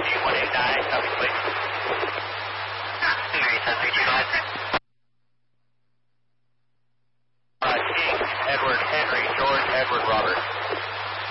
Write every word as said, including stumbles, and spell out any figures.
G one eight nine, copy, please. three ten three two nine. Uh, King, Edward, Henry, George, Edward, Robert.